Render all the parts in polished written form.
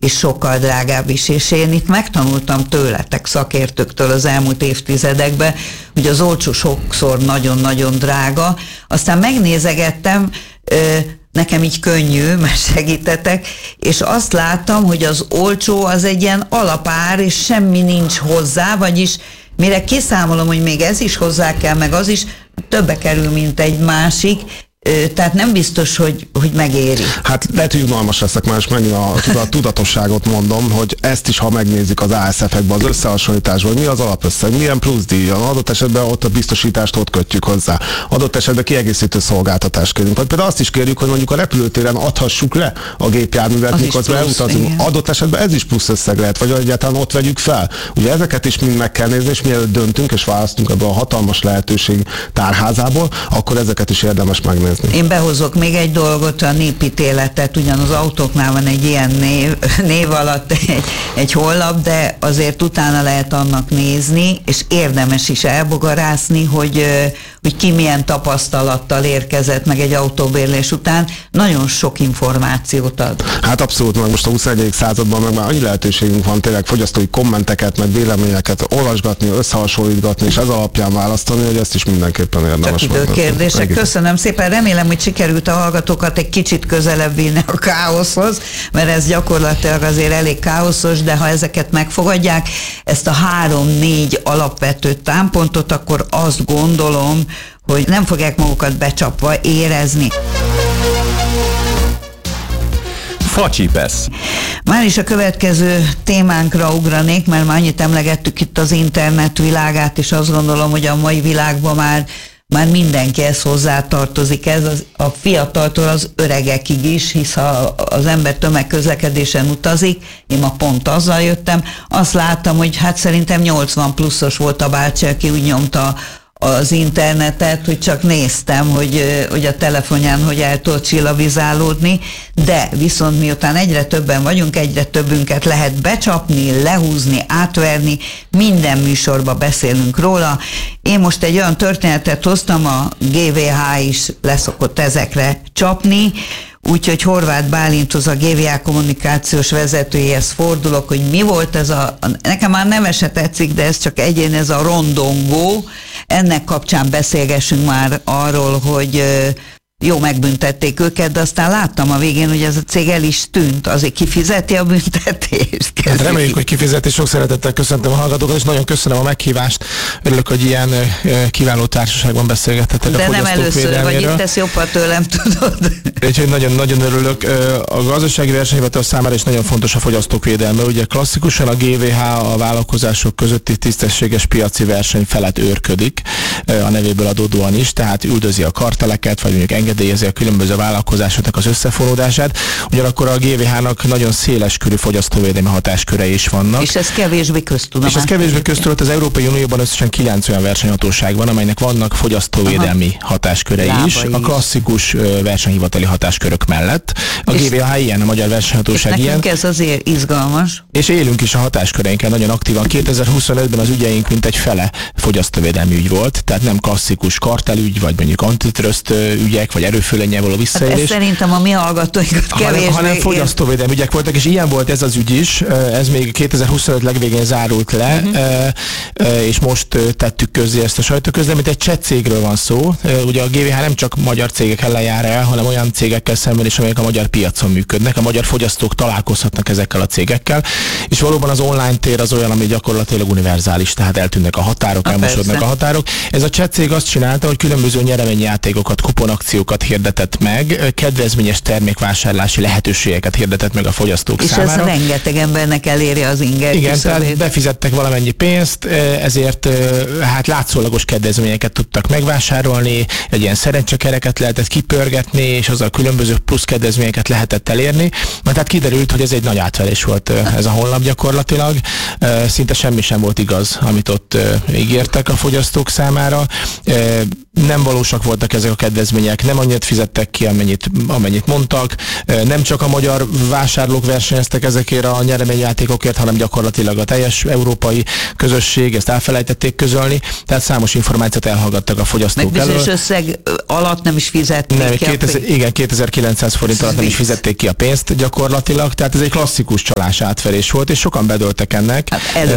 és sokkal drágább is, és én itt megtanultam tőletek, szakértőktől az elmúlt évtizedekben, hogy az olcsó sokszor nagyon-nagyon drága, aztán megnézegettem, nekem így könnyű, mert segítetek, és azt láttam, hogy az olcsó az egy ilyen alapár, és semmi nincs hozzá, vagyis mire kiszámolom, hogy még ez is hozzá kell, meg az is, többe kerül, mint egy másik, tehát nem biztos, hogy megéri. Hát lehet, hogy unalmas leszek, már is megint a tudatosságot mondom, hogy ezt is, ha megnézik az ASF-ekben, az összehasonlításban, hogy mi az alapösszeg, milyen plusz-díj, adott esetben ott a biztosítást ott kötjük hozzá. Adott esetben kiegészítő szolgáltatást kérünk. Vagy például azt is kérjük, hogy mondjuk a repülőtéren adhassuk le a gépjárművet, miközben elutazunk. Adott esetben ez is plusz összeg lehet, vagy egyáltalán ott vegyük fel. Ugye ezeket is mind meg kell nézni, és mielőtt döntünk és választunk ebből a hatalmas lehetőség tárházából, akkor ezeket is érdemes megnézni. Én behozok még egy dolgot, a népítéletet, ugyan az autóknál van egy ilyen név alatt egy honlap, de azért utána lehet annak nézni, és érdemes is elbogarászni, hogy ki milyen tapasztalattal érkezett meg egy autóbérlés után, nagyon sok információt ad. Hát abszolút, meg most a 21. században meg már annyi lehetőségünk van tényleg fogyasztói kommenteket, meg véleményeket olvasgatni, összehasonlítgatni, és ez alapján választani, hogy ezt is mindenképpen érdemes. Csak időkérdések. Köszönöm szépen, remélem, hogy sikerült a hallgatókat egy kicsit közelebb vinni a káoszhoz, mert ez gyakorlatilag azért elég káoszos, de ha ezeket megfogadják, ezt a 3-4 alapvető támpontot, akkor azt gondolom, hogy nem fogják magukat becsapva érezni. Facsipesz. Már is a következő témánkra ugranék, mert már annyit emlegettük itt az internet világát, és azt gondolom, hogy a mai világban már mindenkihez hozzátartozik ez, a fiataltól az öregekig is, hisz ha az ember tömegközlekedésen utazik, én ma pont azzal jöttem, azt láttam, hogy hát szerintem 80 pluszos volt a bácsi, aki úgy nyomta az internetet, hogy csak néztem, hogy a telefonján hogy el tud csillabizálódni, de viszont miután egyre többen vagyunk, egyre többünket lehet becsapni, lehúzni, átverni, minden műsorba beszélünk róla. Én most egy olyan történetet hoztam, a GVH is leszokott ezekre csapni, úgyhogy Horváth Bálinthoz, a GVH kommunikációs vezetőjéhez fordulok, hogy mi volt ez nekem már neve se tetszik, de ez csak ez a rondongó. Ennek kapcsán beszélgessünk már arról, hogy jó, megbüntették őket, de aztán láttam a végén, hogy ez a cég el is tűnt, azért kifizeti a büntetést. Hát reméljük, hogy kifizeti, sok szeretettel köszöntöm a hallgatókat, és nagyon köszönöm a meghívást. Örülök, hogy ilyen kiváló társaságban beszélgettetek a fogyasztók védelméről. De nem először vagy, itt tesz jobban tőlem, tudod. Úgyhogy nagyon örülök. A gazdasági versenyhivatal számára is nagyon fontos a fogyasztók védelme. Ugye klasszikusan a GVH a vállalkozások közötti tisztességes piaci verseny felett őrködik, a nevéből adódóan is, tehát üldözi a karteleket, vagy mondjuk engedélyezi a különböző vállalkozásoknak az összefonódását. Ugyanakkor a GVH-nak nagyon széles körű fogyasztóvédelmi hatáskörei is vannak. És ez kevésbé köztudomány. És ez kevésbé köztudat, az Európai Unióban összesen 9 olyan versenyhatóság van, amelynek vannak fogyasztóvédelmi hatáskörei is, a klasszikus versenyhivatali hatáskörök mellett. A GVH ilyen, a Magyar Versenyhatóság ilyen. Ez azért izgalmas. És élünk is a hatásköreinkkel nagyon aktívan. 2025-ben az ügyeink mintegy fele fogyasztóvédelmi ügy volt, tehát nem klasszikus kartelügy, vagy mondjuk antitrust ügyek, vagy erőfölényel való visszaélés. Hát ez szerintem a mi hallgatóinkat kevésbé. Hanem fogyasztóvédelmi ügyek voltak, és ilyen volt ez az ügy is. Ez még 2025 legvégén zárult le, és most tettük közzé ezt a sajtóközleményt. Egy cseh cégről van szó. Ugye a GVH nem csak magyar cégek ellen jár el, hanem olyan cégekkel szemben is, amelyek a magyar piacon működnek. A magyar fogyasztók találkozhatnak ezekkel a cégekkel, és valóban az online tér az olyan, ami gyakorlatilag univerzális, tehát eltűnnek a határok, elmosódnak a határok. Ez a cseh cég azt csinálta, hogy különböző nyereményjátékokat, kuponakciókat hirdetett meg, kedvezményes termékvásárlási lehetőségeket hirdetett meg a fogyasztók számára. És ez rengeteg embernek eléri az inger. Igen, tehát befizettek valamennyi pénzt, ezért hát látszólagos kedvezményeket tudtak megvásárolni, egy ilyen szerencsekereket lehetett kipörgetni, és azzal különböző plusz kedvezményeket lehetett elérni. Tehát kiderült, hogy ez egy nagy átverés volt ez a honlap gyakorlatilag. Szinte semmi sem volt igaz, amit ott ígértek a fogyasztók számára. nem valósak voltak ezek a kedvezmények, nem annyit fizettek ki, amennyit mondtak, nem csak a magyar vásárlók versenyeztek ezekért a nyereményjátékokért, hanem gyakorlatilag a teljes európai közösség, ezt elfelejtették közölni, tehát számos információt elhallgattak a fogyasztók meg elől. bizonyos összeg alatt nem is fizették nem, ki igen, 2900 forint alatt nem is fizették ki a pénzt gyakorlatilag, tehát ez egy klasszikus csalás átverés volt, és sokan bedöltek ennek.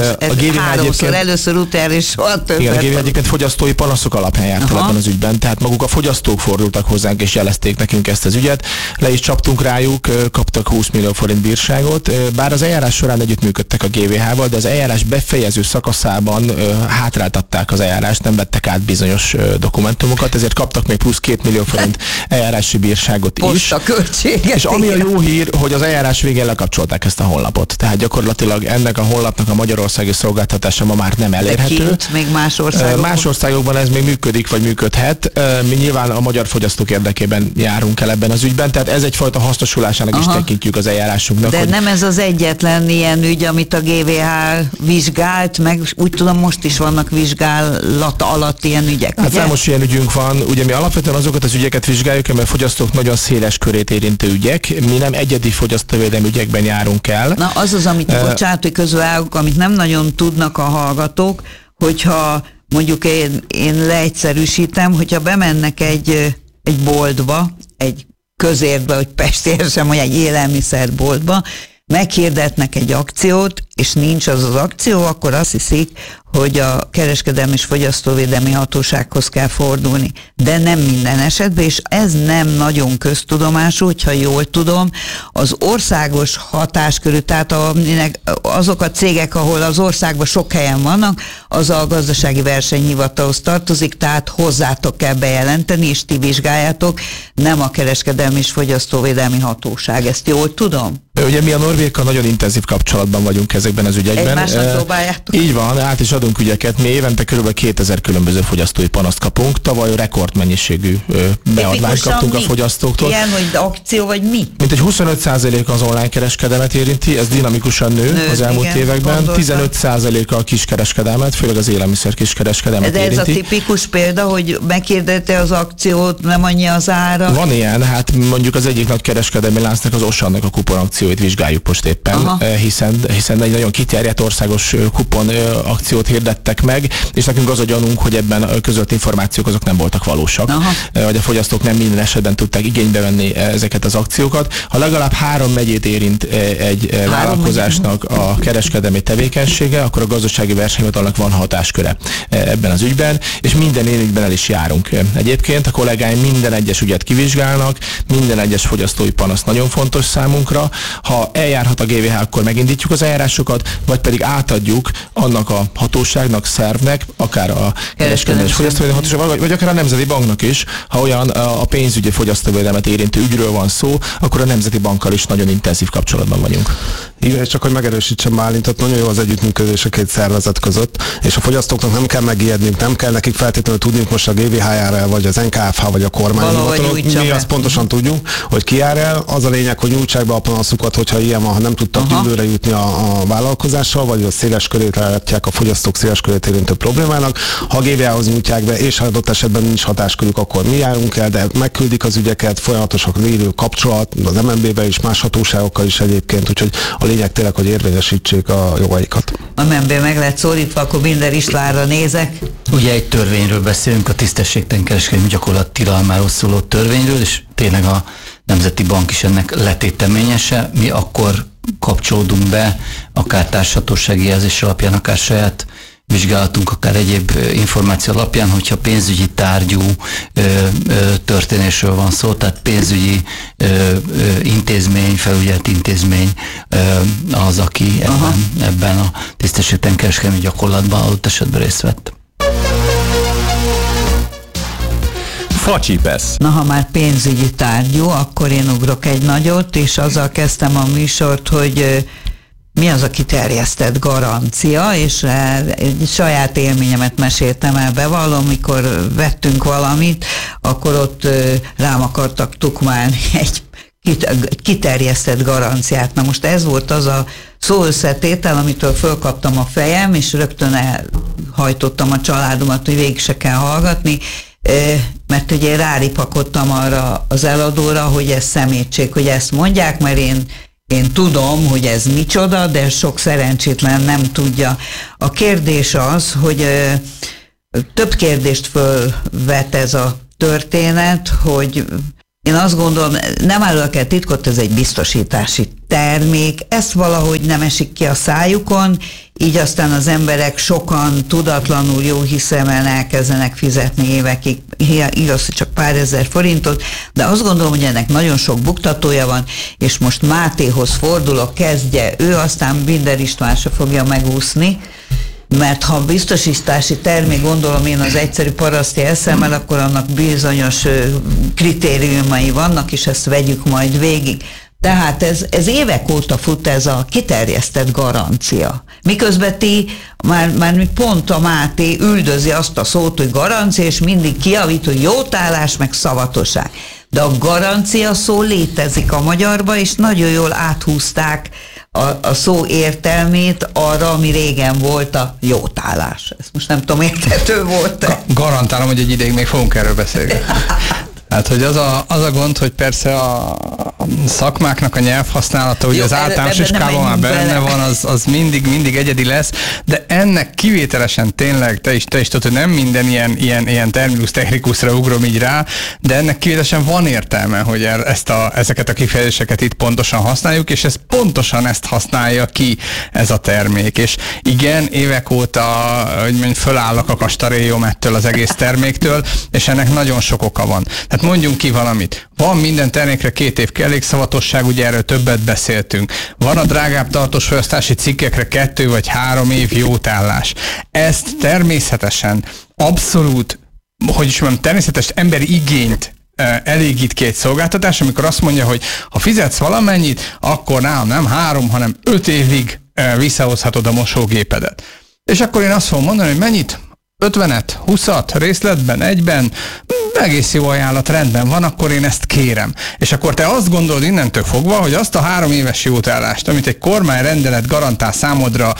Hát először után és soha többet. Igen, a GVH egyébként fogyasztói panaszok alapján járt el ebben az ügyben, tehát maguk a fogyasztók fordultak hozzánk és jelezték nekünk ezt az ügyet. Le is csaptunk rájuk, kaptak 20 millió forint bírságot, bár az eljárás során együttműködtek a GVH-val, de az eljárás befejező szakaszában hátráltatták az eljárást, nem vettek át bizonyos dokumentumokat, ezért kaptak még plusz 2 millió forint eljárási bírságot is. És ami a jó hír, hogy az eljárás végén lekapcsolták ezt a honlapot. Tehát gyakorlatilag ennek a honlapnak a magyarországi szolgáltatása ma már nem elérhető. Még más országokban ez még működik, vagy működhet. Mi nyilván a magyar fogyasztók érdekében járunk el ebben az ügyben, tehát ez egyfajta hasznosulásának is tekintjük az eljárásunknak. De hogy... nem ez az egyetlen ilyen ügy, amit a GVH vizsgált, meg úgy tudom most is vannak vizsgálat alatt ilyen ügyek. Hát számos ilyen ügyünk van. Ugye mi alapvetően azokat az ügyeket vizsgáljuk, amely a fogyasztók nagyon széles körét érintő ügyek. Mi nem egyedi fogyasztóvédelmi ügyekben járunk el. Na az, amit bocsánat, hogy közülállunk, amit nem nagyon tudnak a hallgatók, hogyha mondjuk én leegyszerűsítem, hogyha bemennek egy boltba, egy közértbe, hogy pestérsem, vagy egy élelmiszerboltba, meghirdetnek egy akciót, és nincs az akció, akkor azt hiszik, hogy a Kereskedelmi és Fogyasztóvédelmi Hatósághoz kell fordulni. De nem minden esetben, és ez nem nagyon köztudomású, hogyha jól tudom, az országos hatáskörű, tehát azok a cégek, ahol az országban sok helyen vannak, az a Gazdasági Versenyhivatalhoz tartozik, tehát hozzátok kell bejelenteni, és ti vizsgáljátok, nem a Kereskedelmi és Fogyasztóvédelmi Hatóság. Ezt jól tudom? Ugye mi a norvégokkal nagyon intenzív kapcsolatban vagyunk ezekben az ügyekben. Egymásnak próbáljátok? Így van, át is adunk ügyeket. Mi évente kb. 2000 különböző fogyasztói panaszt kapunk. Tavaly rekordmennyiségű beadványt kaptunk a fogyasztóktól. Ilyen, hogy akció, vagy mi? Mintegy 25% az online kereskedelmet érinti, ez dinamikusan nő az elmúlt években. 15% a kiskereskedelmet, főleg az élelmiszer kiskereskedelmet érinti. Ez a tipikus példa, hogy meghirdette az akciót, nem annyi az ára? Van ilyen, hát mondjuk az egyik nagy kereskedelmi láncnak, az Auchannak a kuponakcióit vizsgáljuk most éppen, hiszen egy nagyon kiterjedt országos kupon akciót hirdettek meg, és nekünk az a gyanunk, hogy ebben a közölt információk azok nem voltak valósak, vagy a fogyasztók nem minden esetben tudták igénybe venni ezeket az akciókat. Ha legalább 3 megyét érint egy vállalkozásnak a kereskedelmi tevékenysége, akkor a Gazdasági Versenyhivatalnak van hatásköre ebben az ügyben, és minden ügyben el is járunk. Egyébként a kollégáim minden egyes ügyet kivizsgálnak, minden egyes fogyasztói panasz nagyon fontos számunkra. Ha eljárhat a GVH, akkor megindítjuk az eljárásokat, vagy pedig átadjuk annak a hatóságnak, szervnek, akár a Kereskedelmi és Fogyasztóvédelmi Hatóság, vagy akár a Nemzeti Banknak is, ha olyan a pénzügyi fogyasztóvédelmet érintő ügyről van szó, akkor a Nemzeti Bankkal is nagyon intenzív kapcsolatban vagyunk. Igen, és csak hogy megerősítsem Bálintot, nagyon jó az együttműködés a két szervezet között, és a fogyasztóknak nem kell megijedniük, nem kell nekik feltétlenül tudniuk most a GVH jár el, vagy az NKFH, vagy a kormányhivatalok. Mi azt pontosan tudjuk, hogy ki jár el. Az a lényeg, hogy nyújtsák be a panaszukat, hogyha ilyen van, ha nem tudtak gyűlőre jutni a vállalkozással, vagy a széles körét látják a fogyasztók széles körét érintő problémának. Ha a GVH-hoz nyújtják be, és ha adott esetben nincs hatáskörük, akkor mi járunk el, de megküldik az ügyeket, folyamatosak lévő kapcsolat az MNB-be is, más hatóságokkal is egyébként, úgyhogy a lényeg tényleg, hogy érvényesítsék a jogaikat. A MNB meg lehet szólítva, akkor Binder Istvánra nézek. Ugye egy törvényről beszélünk, a tisztességtelen kereskedelmi gyakorlat tilalmáról szóló törvényről, és tényleg a Nemzeti Bank is ennek letéteményese. Mi akkor kapcsolódunk be, akár társhatósági jelzés alapján, akár saját vizsgálatunk, akár egyéb információ alapján, hogyha pénzügyi tárgyú történésről van szó, tehát pénzügyi intézmény, felügyelt intézmény az, aki ebben a tisztességtelen kereskedelmi gyakorlatban adott esetben részt vett. Facsipesz. Na, ha már pénzügyi tárgyú, akkor én ugrok egy nagyot, és azzal kezdtem a műsort, hogy mi az a kiterjesztett garancia, és egy saját élményemet meséltem el, bevallom, mikor vettünk valamit, akkor ott rám akartak tukmálni egy kiterjesztett garanciát. Na most ez volt az a szóösszetétel, amitől fölkaptam a fejem, és rögtön elhajtottam a családomat, hogy végig se kell hallgatni. mert ugye ráripakodtam arra az eladóra, hogy ez szemétség, hogy ezt mondják, mert én tudom, hogy ez micsoda, de sok szerencsétlen nem tudja. A kérdés az, hogy több kérdést fölvet ez a történet, hogy én azt gondolom, nem árulok el titkot, ez egy biztosítási termék, ezt valahogy nem esik ki a szájukon, így aztán az emberek sokan tudatlanul jó hiszemben elkezdenek fizetni évekig, igaz, hogy csak pár ezer forintot, de azt gondolom, hogy ennek nagyon sok buktatója van, és most Mátéhoz fordulok, kezdje ő, aztán Binder István se fogja megúszni, mert ha biztosítási termék, gondolom én az egyszerű paraszti eszemmel, akkor annak bizonyos kritériumai vannak, és ezt vegyük majd végig. Tehát ez évek óta fut ez a kiterjesztett garancia. Miközben ti, már pont a Máté üldözi azt a szót, hogy garancia, és mindig kijavít, hogy jótállás, meg szavatosság. De a garancia szó létezik a magyarba, és nagyon jól áthúzták a szó értelmét arra, ami régen volt a jótállás. Ezt most nem tudom, érthető volt-e? Garantálom, hogy egy ideig még fogunk erről beszélni. Hát, hogy az a gond, hogy persze a szakmáknak a nyelvhasználata, ugye az általános iskában már benne van, az mindig egyedi lesz, de ennek kivételesen tényleg, te is tudod, hogy nem minden ilyen terminus technikusra ugrom így rá, de ennek kivételesen van értelme, hogy ezeket a kifejezéseket itt pontosan használjuk, és ez pontosan ezt használja ki ez a termék. És igen, évek óta, hogy mondjuk, fölállok a kastaréjom ettől az egész terméktől, és ennek nagyon sok oka van. Tehát mondjunk ki valamit. Van minden termékre 2 év kellékszavatosság, ugye erről többet beszéltünk. Van a drágább tartós fogyasztási cikkekre 2 vagy 3 év jótállás. Ezt természetesen abszolút, hogy is mondjam, természetes emberi igényt elégít ki egy szolgáltatás, amikor azt mondja, hogy ha fizetsz valamennyit, akkor nálam nem 3, hanem 5 évig visszahozhatod a mosógépedet. És akkor én azt fogom mondani, hogy mennyit? 50-et, 20-at, részletben, egyben, egész jó ajánlat, rendben van, akkor én ezt kérem. És akkor te azt gondolod innentől fogva, hogy azt a 3 éves jótállást, amit egy kormányrendelet garantál számodra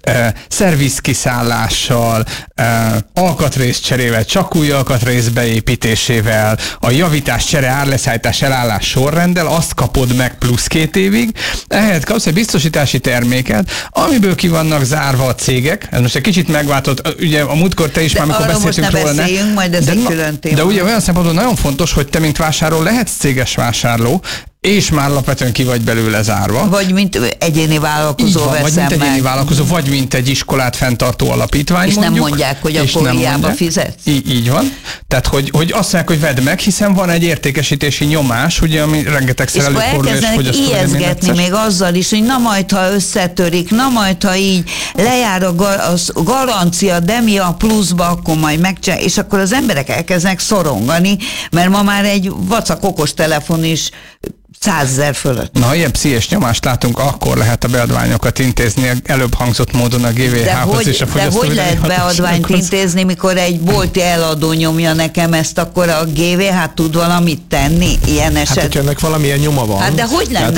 szervizkiszállással, alkatrészcserével, csak új alkatrész beépítésével, a javítás, csere, árleszállítás, elállás sorrenddel, azt kapod meg plusz 2 évig, ehhez kapsz egy biztosítási terméket, amiből ki vannak zárva a cégek. Ez most egy kicsit megváltott, ugye a múltkor te is, már amikor beszéltünk róla, beszéljünk, majd ez egy külön téma. De ugye olyan szempontból nagyon fontos, hogy te, mint vásárló, lehetsz céges vásárló, és már alapvetően ki vagy belőle zárva. Vagy mint egyéni vállalkozó van, vagy mint egyéni vállalkozó, vagy mint egy iskolát fenntartó alapítvány, és mondjuk. Nem mondják, hogy akkor hiába fizetsz. Így van. Tehát, hogy azt mondják, hogy vedd meg, hiszen van egy értékesítési nyomás, ugye, ami rengetegszer előfordul, és fogyasztó ijeszgetni még azzal is, hogy na majd, ha összetörik, na majd, ha így lejár a garancia, de mi a pluszba, akkor majd megcsinálják, és akkor az emberek elkezdenek szorongani, mert ma már egy vacak okos telefon is 100 000 fölött. Na, ha ilyen pszichés nyomást látunk, akkor lehet a beadványokat intézni, előbb hangzott módon a GVH-hoz és a fogyasztóvédelmi. De hogy lehet beadványt intézni, mikor egy bolti eladó nyomja nekem ezt, akkor a GVH tud valamit tenni ilyen esetben? Hát, hogyha ennek valamilyen nyoma van. Hát de hogy lenne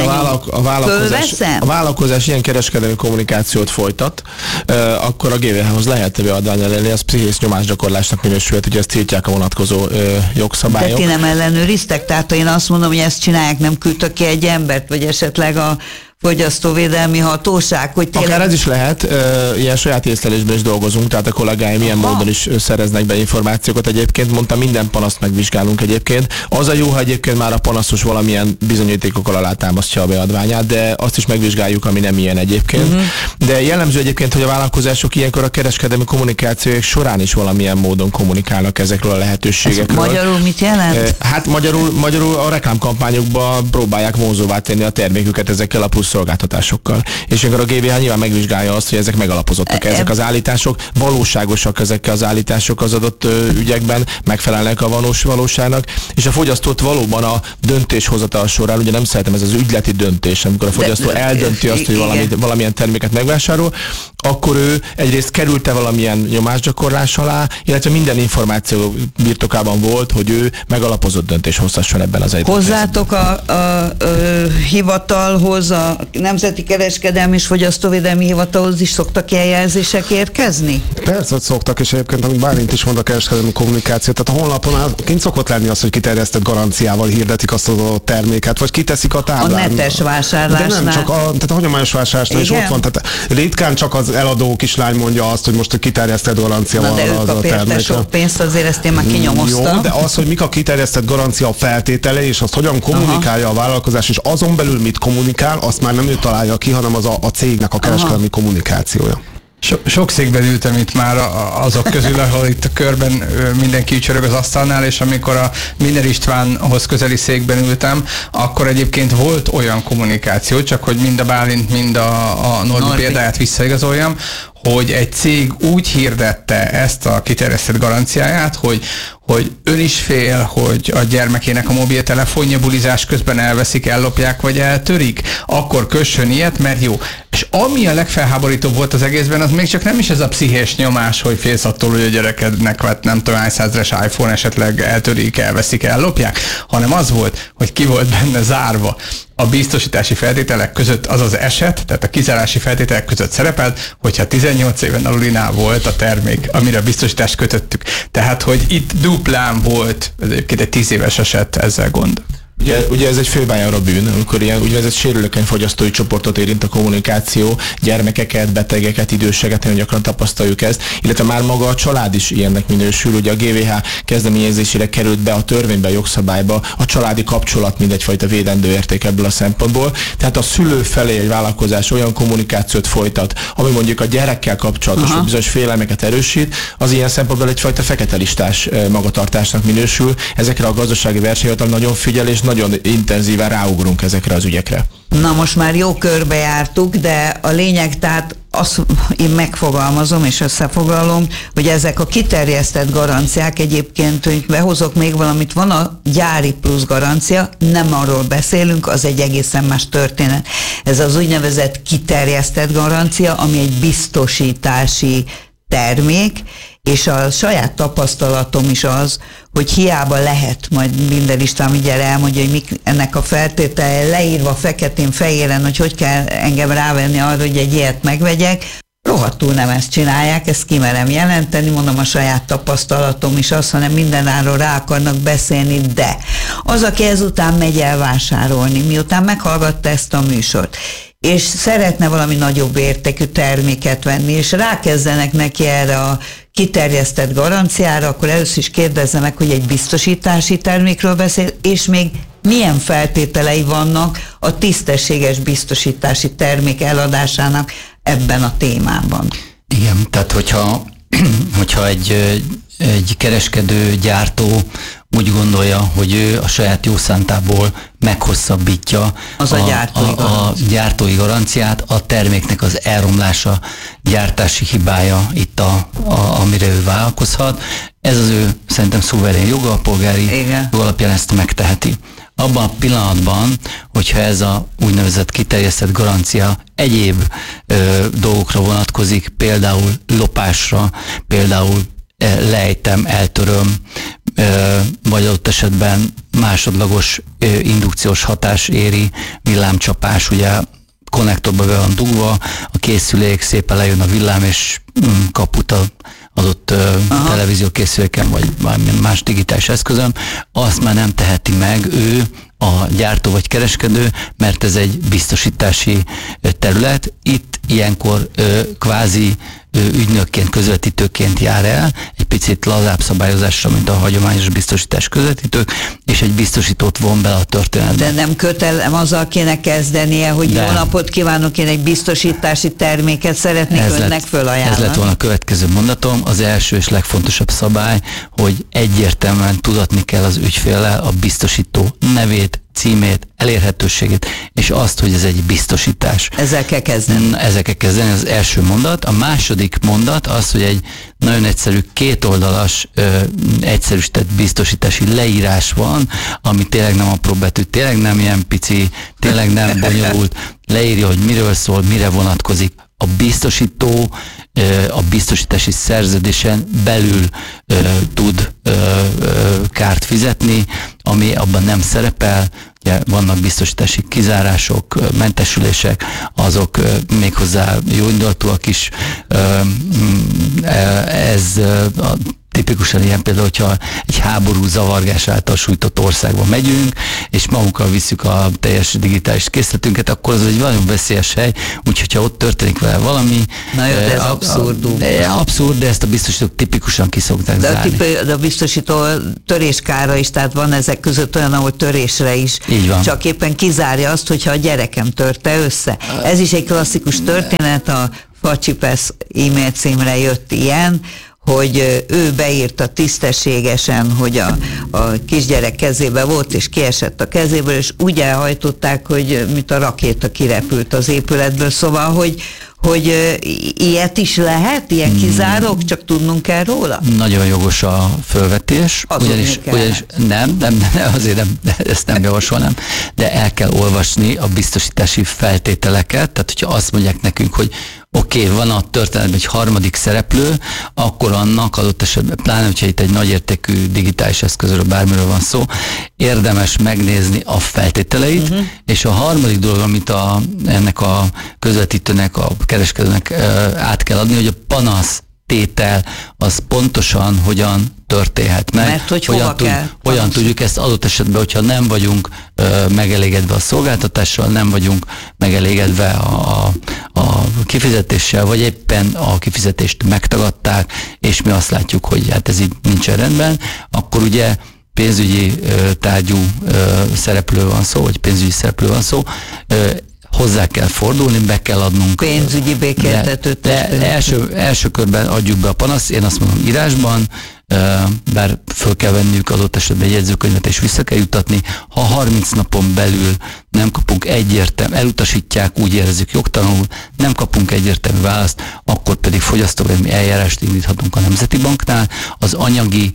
a vállalkozás ilyen kereskedelmi kommunikációt folytat, akkor a GVH-hoz lehet beadvány elérni, az pszichés nyomásgyakorlásnak minősülhet, hogy ezt tiltják a vonatkozó jogszabályok. De ti nem ellenőriztek? Tehát én azt mondom, hogy ezt csinálják, nem küldtök ki egy embert, vagy esetleg a fogyasztóvédelmi hatóság, hogy tényleg... Akár ez is lehet, ilyen saját észlelésben is dolgozunk, tehát a kollégáim ilyen módon is szereznek be információkat egyébként, mondtam, minden panaszt megvizsgálunk egyébként. Az a jó, ha egyébként már a panaszos valamilyen bizonyítékokkal alátámasztja a beadványát, de azt is megvizsgáljuk, ami nem ilyen egyébként. De jellemző egyébként, hogy a vállalkozások ilyenkor a kereskedelmi kommunikációk során is valamilyen módon kommunikálnak ezekről a lehetőségekről. Magyarul mit jelent? Hát magyarul a reklámkampányokban próbálják vonzóvá tenni a terméküket ezekkel a plusz szolgáltatásoságokkal. És akkor a GVH nyilván megvizsgálja azt, hogy ezek megalapozottak ezek az állítások, valóságosak ezek az állítások az adott ügyekben, megfelelnek a valóságnak, és a fogyasztót valóban a döntéshozatal során, ugye nem szeretem ez az ügyleti döntés, amikor a fogyasztó eldönti azt, hogy valamilyen terméket megvásárol, akkor ő egyrészt került-e valamilyen nyomásgyakorlás alá, illetve minden információ birtokában volt, hogy ő megalapozott döntés hozhasson ebben az egyben. Hozzátok a hivatalhoz, a a Nemzeti Kereskedelmi és Fogyasztóvédelmi Hivatalhoz is szoktak ilyen jelzések érkezni? Persze, hogy szoktak, és egyébként, amit Bálint is mond, a kereskedelmi kommunikáció, tehát a honlapon kint szokott lenni az, hogy kiterjesztett garanciával hirdetik azt a terméket, vagy kiteszik a táblán. A netes vásárlásnál. De nem csak tehát a hagyományos vásárlásnál is ott van, tehát ritkán csak az eladó kislány mondja azt, hogy most a kiterjesztett garancia van az a termékre. Sok pénzt, azért ezt én már kinyomoztam. Jó, de az, hogy mik a kiterjesztett garancia feltétele, és azt hogyan kommunikálja a vállalkozás, és azon belül mit kommunikál, azt már nem ő találja ki, hanem az a cégnek a kereskedelmi kommunikációja. Sok székben ültem itt már azok közül, ahol itt a körben mindenki csörög az asztalnál, és amikor a Miner Istvánhoz közeli székben ültem, akkor egyébként volt olyan kommunikáció, csak hogy mind a Bálint, mind a Norbi példáját visszaigazoljam, hogy egy cég úgy hirdette ezt a kiterjesztett garanciáját, hogy ön is fél, hogy a gyermekének a mobiltelefonja bulizás közben elveszik, ellopják vagy eltörik, akkor kössön ilyet, mert jó. És ami a legfelháborítóbb volt az egészben, az még csak nem is ez a pszichés nyomás, hogy félsz attól, hogy a gyerekednek vett nem tudom hány százres iPhone esetleg eltörik, elveszik, ellopják, hanem az volt, hogy ki volt benne zárva a biztosítási feltételek között az az eset, tehát a kizárási feltételek között szerepelt, hogyha 18 éven alulinál volt a termék, amire a biztosítást kötöttük. Tehát, hogy itt duplán volt, ez egyébként egy 10 éves eset, ezzel gond. Ugye ez egy főbányára bűn, amikor ilyen úgynevezett sérülékeny fogyasztói csoportot érint a kommunikáció, gyermekeket, betegeket, időseket, nagyon gyakran tapasztaljuk ezt, illetve már maga a család is ilyennek minősül. Ugye a GVH kezdeményezésére került be a törvénybe, a jogszabályba a családi kapcsolat, mint egyfajta védendő érték ebből a szempontból. Tehát a szülő felé egy vállalkozás olyan kommunikációt folytat, ami mondjuk a gyerekkel kapcsolatos, hogy bizonyos félelmeket erősít, az ilyen szempontból egyfajta fekete listás magatartásnak minősül. Ezekre a gazdasági versenyhivatal nagyon figyel, és nagyon intenzíven ráugrunk ezekre az ügyekre. Na most már jó körbe jártuk, de a lényeg, tehát azt én megfogalmazom és összefoglalom, hogy ezek a kiterjesztett garanciák egyébként, hogy behozok még valamit, van a gyári plusz garancia, nem arról beszélünk, az egy egészen más történet. Ez az úgynevezett kiterjesztett garancia, ami egy biztosítási termék, és a saját tapasztalatom is az, hogy hiába lehet, majd Binder István mindjárt elmondja, hogy mik ennek a feltétele leírva feketén-fehéren, hogy kell engem rávenni arra, hogy egy ilyet megvegyek. Rohadtul nem ezt csinálják, ezt kimerem jelenteni, mondom, a saját tapasztalatom is az, hanem mindenáról rá akarnak beszélni, de az, aki ezután megy el vásárolni, miután meghallgatta ezt a műsort, és szeretne valami nagyobb értékű terméket venni, és rákezdenek neki erre a kiterjesztett garanciára, akkor először is kérdezze meg, hogy egy biztosítási termékről beszél, és még milyen feltételei vannak a tisztességes biztosítási termék eladásának ebben a témában. Igen, tehát hogyha egy kereskedő, gyártó úgy gondolja, hogy ő a saját jó szántából meghosszabbítja a gyártói garanciát, a terméknek az elromlása, gyártási hibája itt amire ő vállalkozhat. Ez az ő szerintem szuverén joga, a polgári jog alapján ezt megteheti. Abban a pillanatban, hogyha ez a úgynevezett kiterjesztett garancia egyéb dolgokra vonatkozik, például lopásra, például lejtem, eltöröm, vagy adott esetben másodlagos indukciós hatás éri, villámcsapás, ugye konnektorba be van dugva, a készülék, szépen lejön a villám, és kaput a adott televíziókészüléken, vagy bármilyen más digitális eszközön, azt már nem teheti meg ő, a gyártó vagy kereskedő, mert ez egy biztosítási terület. Itt ilyenkor kvázi ügynökként, közvetítőként jár el, egy picit lazább szabályozásra, mint a hagyományos biztosítás közvetítők, és egy biztosítót von bele a történetbe. De nem kötelem, azzal kéne kezdenie, hogy jó napot kívánok, én egy biztosítási terméket szeretnék önnek fölajánlani. Ez lett volna a következő mondatom. Az első és legfontosabb szabály, hogy egyértelműen tudatni kell az ügyféllel a biztosító nevét, címét, elérhetőségét, és azt, hogy ez egy biztosítás. Ezzel kell kezdeni. Ezzel kell kezdeni, az első mondat. A második mondat az, hogy egy nagyon egyszerű, kétoldalas, egyszerűsített biztosítási leírás van, ami tényleg nem apró betű, tényleg nem ilyen pici, tényleg nem bonyolult, leírja, hogy miről szól, mire vonatkozik. A biztosító a biztosítási szerződésen belül tud kárt fizetni, ami abban nem szerepel, ugye vannak biztosítási kizárások, mentesülések, azok méghozzá jó indulatúak is. Ez tipikusan ilyen például, hogyha egy háború zavargás által sújtott országba megyünk, és magunkkal visszük a teljes digitális készletünket, akkor az egy nagyon veszélyes hely, úgyhogy ha ott történik vele valami... Na jó, de ez abszurdum. Abszurd, de ezt a biztosítók tipikusan ki szokták zárni. De a biztosító töréskára is, tehát van ezek között olyan, ahol törésre is. Így van. Csak éppen kizárja azt, hogyha a gyerekem törte össze. Ez is egy klasszikus történet, a Facsipesz e-mail címre jött ilyen, hogy ő beírta tisztességesen, hogy a kisgyerek kezébe volt, és kiesett a kezéből, és úgy elhajtották, hogy mint a rakéta kirepült az épületből. Szóval, hogy ilyet is lehet, ilyen kizárok, csak tudnunk kell róla? Nagyon jogos a fölvetés, ugyanis nem, azért nem, ezt nem javasolnám, de el kell olvasni a biztosítási feltételeket, tehát hogyha azt mondják nekünk, hogy oké, van a történetben egy harmadik szereplő, akkor annak adott esetben, pláne, hogyha itt egy nagyértékű digitális eszközről, bármiről van szó, érdemes megnézni a feltételeit, és a harmadik dolog, amit ennek a közvetítőnek, a kereskedőnek át kell adni, hogy a panasz tétel az pontosan hogyan történhet meg. Mert hogy hogyan tudjuk ezt adott esetben, hogyha nem vagyunk megelégedve a szolgáltatással, nem vagyunk megelégedve a kifizetéssel, vagy éppen a kifizetést megtagadták, és mi azt látjuk, hogy hát ez így nincsen rendben, akkor ugye pénzügyi tárgyú szereplő van szó, vagy pénzügyi szereplő van szó, hozzá kell fordulni, be kell adnunk. Pénzügyi békéltető. De első körben adjuk be a panaszt, én azt mondom írásban, bár föl kell venniük adott esetben egy jegyzőkönyvet és vissza kell juttatni. Ha 30 napon belül nem kapunk egyértelmű, elutasítják, úgy érezzük jogtalanul, nem kapunk egyértelmű választ, akkor pedig fogyasztóvédelmi eljárást indíthatunk a Nemzeti Banknál. Az anyagi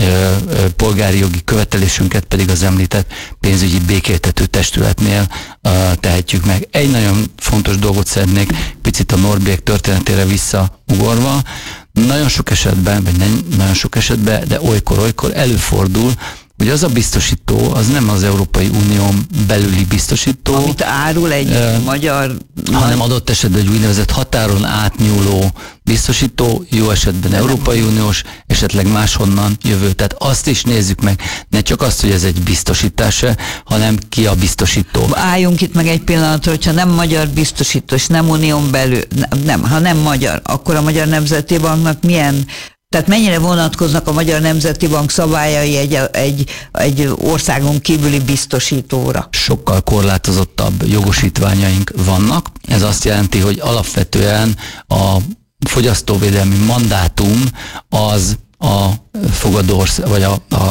polgári jogi követelésünket pedig az említett pénzügyi békéltető testületnél tehetjük meg. Egy nagyon fontos dolgot szeretnék picit a Norbiek történetére visszaugorva. Nagyon sok esetben, vagy nem nagyon sok esetben, de olykor előfordul, hogy az a biztosító, az nem az Európai Unión belüli biztosító. Amit árul egy magyar... Hanem adott esetben egy úgynevezett határon átnyúló biztosító, jó esetben Európai Uniós, esetleg máshonnan jövő. Tehát azt is nézzük meg, ne csak azt, hogy ez egy biztosítás, hanem ki a biztosító. Álljunk itt meg egy pillanatra, hogyha nem magyar biztosító, és nem unión belül, ha nem magyar, akkor a Magyar Nemzeti Banknak milyen... Tehát mennyire vonatkoznak a Magyar Nemzeti Bank szabályai egy országon kívüli biztosítóra? Sokkal korlátozottabb jogosítványaink vannak. Ez azt jelenti, hogy alapvetően a fogyasztóvédelmi mandátum az a fogadó ország, vagy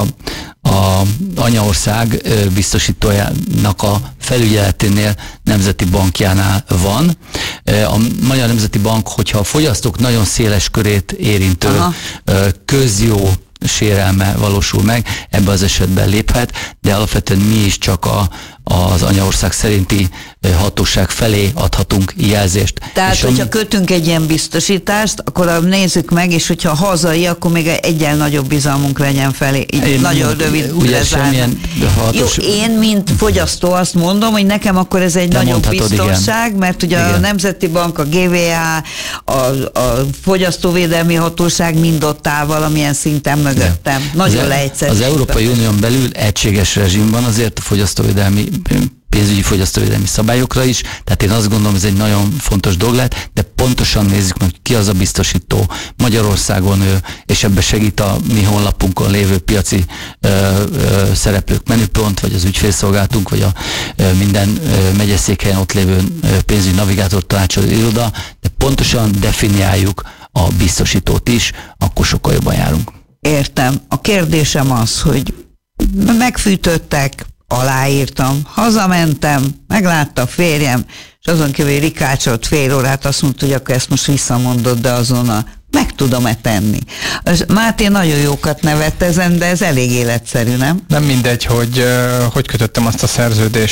a anyaország biztosítójának a felügyeleténél, Nemzeti Bankjánál van. A Magyar Nemzeti Bank, hogyha a fogyasztók nagyon széles körét érintő közjó sérelme valósul meg, ebben az esetben léphet, de alapvetően mi is csak az anyaország szerinti hatóság felé adhatunk jelzést. Tehát, hogyha kötünk egy ilyen biztosítást, akkor nézzük meg, és hogyha hazai, akkor még egyen nagyobb bizalmunk legyen felé. Nagyon rövid Jó, én, mint fogyasztó azt mondom, hogy nekem akkor ez egy nagyobb biztonság, igen. Mert ugye igen. A Nemzeti Bank, a GVH, a Fogyasztóvédelmi Hatóság mind ott áll valamilyen szinten mögöttem. Nagyon leegyszerűsítve. Az Európai Unión belül egységes rezsim van azért a fogyasztóvédelmi pénzügyi fogyasztóvédelmi szabályokra is, tehát én azt gondolom, ez egy nagyon fontos dolog lehet, de pontosan nézzük meg, ki az a biztosító Magyarországon, és ebbe segít a mi honlapunkon lévő piaci szereplők menüpont, vagy az ügyfélszolgálatunk, vagy a minden megyeszékhelyen ott lévő pénzügyi navigátor tanácsadó iroda, de pontosan definiáljuk a biztosítót is, akkor sokkal jobban járunk. Értem. A kérdésem az, hogy megfűtöttek, aláírtam, hazamentem, meglátta a férjem, és azon kívül rikácsolt fél órát, azt mondta, hogy akkor ezt most visszamondod, de azonnal meg tudom-e tenni. Máté nagyon jókat nevet ezen, de ez elég életszerű, nem? Nem mindegy, hogy kötöttem azt a szerződést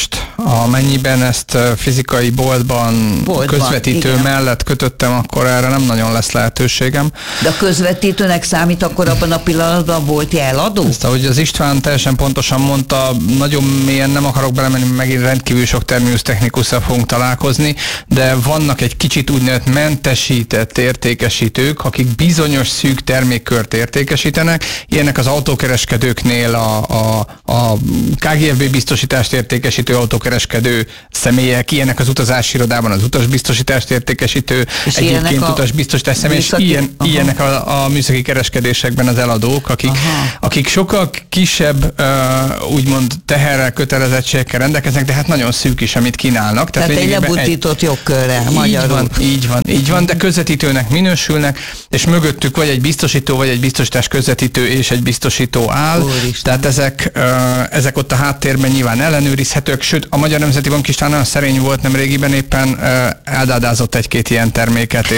Amennyiben ezt fizikai boltban közvetítő igen. mellett kötöttem, akkor erre nem nagyon lesz lehetőségem. De a közvetítőnek számít akkor abban a pillanatban volt eladó? Ezt, ahogy az István teljesen pontosan mondta, nagyon mélyen nem akarok belemenni, megint rendkívül sok terminus technikussal fogunk találkozni, de vannak egy kicsit úgynevezett mentesített értékesítők, akik bizonyos szűk termékkört értékesítenek. Ilyenek az autókereskedőknél a KGFB biztosítást értékesítő autókereskedő személyek, ilyenek az utazási irodában az utasbiztosítást értékesítő, és egyébként utasbiztosítás személy, és ilyenek a műszaki kereskedésekben az eladók, akik sokkal kisebb úgymond teherrel, kötelezettségekkel rendelkeznek, de hát nagyon szűk is, amit kínálnak. Tehát egy lebutított jogkörre magyarul. Így van, de közvetítőnek minősülnek, és mögöttük vagy egy biztosító, vagy egy biztosítás közvetítő és egy biztosító áll. Tehát ezek ott a háttérben nyilván ellenőrizhetők, sőt a Magyar Nemzeti Bank is talán nagyon szerény volt, nemrégiben éppen eldádázott egy-két ilyen terméket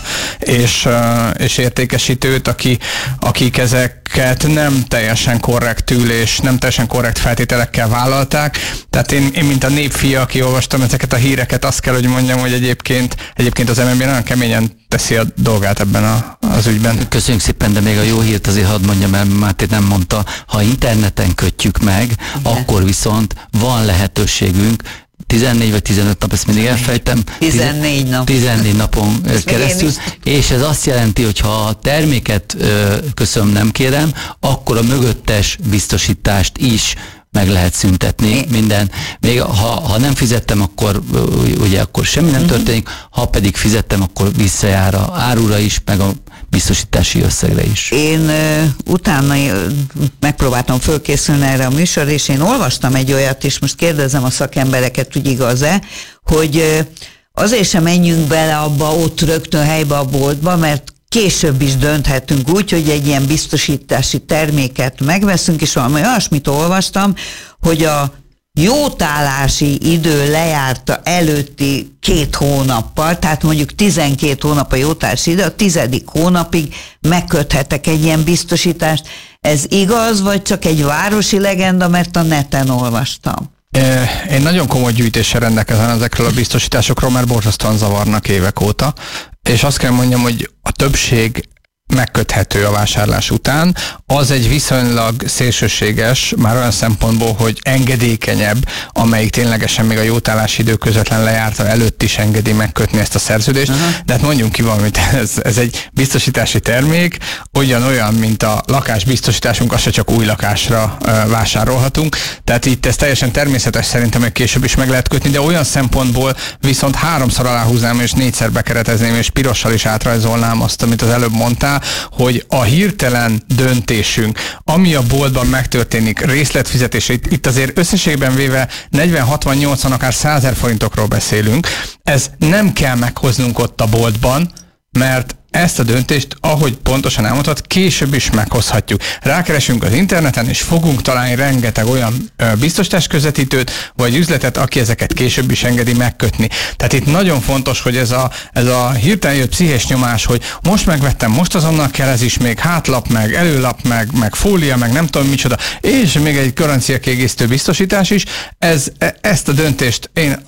és értékesítőt, akik ezeket nem teljesen korrektül és nem teljesen korrekt feltételekkel vállalták. Tehát én mint a népfia, aki olvastam ezeket a híreket, azt kell, hogy mondjam, hogy egyébként az MNB nagyon keményen teszi a dolgát ebben az ügyben. Köszönjük szépen, de még a jó hírt azért hadd mondjam, mert Máté nem mondta, ha interneten kötjük meg, akkor viszont van lehetőségünk 14 vagy 15 nap, ezt mindig elfejtem. 14 napon keresztül, és ez azt jelenti, hogy ha a terméket nem kérem, akkor a mögöttes biztosítást is meg lehet szüntetni minden. Még ha nem fizettem, akkor ugye akkor semmi nem történik, ha pedig fizettem, akkor visszajár a árura is, meg a biztosítási összegre is. Én utána megpróbáltam fölkészülni erre a műsorra, és én olvastam egy olyat, és most kérdezem a szakembereket, hogy igaz-e, hogy azért sem menjünk bele abba ott rögtön helybe a boltba, mert később is dönthetünk úgy, hogy egy ilyen biztosítási terméket megveszünk, és valami olyasmit olvastam, hogy a jótállási idő lejárta előtti 2 hónappal, tehát mondjuk 12 hónap a jótállási idő, a 10. hónapig megköthetek egy ilyen biztosítást. Ez igaz, vagy csak egy városi legenda, mert a neten olvastam? Én nagyon komoly gyűjtéssel rendelkezem ezekről a biztosításokról, mert borzasztóan zavarnak évek óta, és azt kell mondjam, hogy a többség megköthető a vásárlás után, az egy viszonylag szélsőséges, már olyan szempontból, hogy engedékenyebb, amelyik ténylegesen még a jótállási idő közvetlen lejárta előtt is engedi megkötni ezt a szerződést, de hát mondjunk ki valamit, ez egy biztosítási termék, olyan, mint a lakásbiztosításunk, azt se csak új lakásra vásárolhatunk, tehát itt ez teljesen természetes szerintem, hogy később is meg lehet kötni, de olyan szempontból viszont 3-szor aláhúznám, és 4-szer bekeretezném, és pirossal is átrajzolnám azt, amit az előbb mondtál, hogy a hirtelen döntésünk, ami a boltban megtörténik, részletfizetés, itt azért összességben véve 40-60-80, akár 100 000 forintokról beszélünk, ez nem kell meghoznunk ott a boltban, mert ezt a döntést, ahogy pontosan elmondhat, később is meghozhatjuk. Rákeresünk az interneten, és fogunk találni rengeteg olyan biztosítás közvetítőt, vagy üzletet, aki ezeket később is engedi megkötni. Tehát itt nagyon fontos, hogy ez a hirtelen jött pszichés nyomás, hogy most megvettem, most azonnal kell ez is, még hátlap, meg előlap, meg fólia, meg nem tudom micsoda, és még egy garancia kiegészítő biztosítás is, ezt a döntést én